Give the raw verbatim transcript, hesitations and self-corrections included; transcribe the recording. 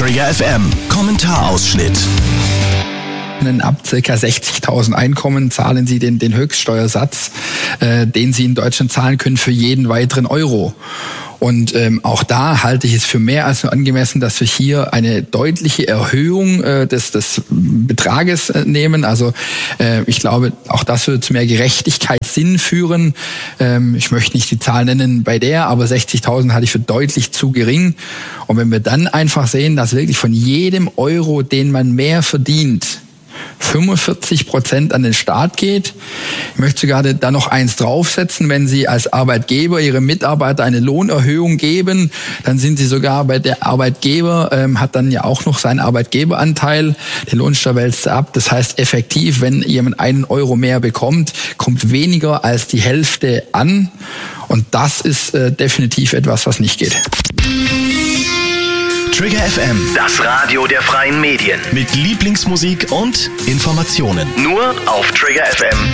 Trigger F M Kommentarausschnitt. Ab ca. sechzigtausend Einkommen zahlen Sie den, den Höchststeuersatz, äh, den Sie in Deutschland zahlen können für jeden weiteren Euro. Und ähm, auch da halte ich es für mehr als nur angemessen, dass wir hier eine deutliche Erhöhung äh, des, des Betrages äh, nehmen. Also äh, ich glaube, auch das würde zu mehr Gerechtigkeit Sinn führen. Ähm, ich möchte nicht die Zahl nennen bei der, aber sechzigtausend halte ich für deutlich zu gering. Und wenn wir dann einfach sehen, dass wirklich von jedem Euro, den man mehr verdient, fünfundvierzig Prozent an den Staat geht. Ich möchte sogar da noch eins draufsetzen, wenn Sie als Arbeitgeber Ihrem Mitarbeiter eine Lohnerhöhung geben, dann sind Sie sogar bei der Arbeitgeber, ähm, hat dann ja auch noch seinen Arbeitgeberanteil, den Lohnsteuer wälzt er ab. Das heißt effektiv, wenn jemand einen Euro mehr bekommt, kommt weniger als die Hälfte an. Und das ist äh, definitiv etwas, was nicht geht. Trigger F M, das Radio der freien Medien. Mit Lieblingsmusik und Informationen. Nur auf Trigger F M.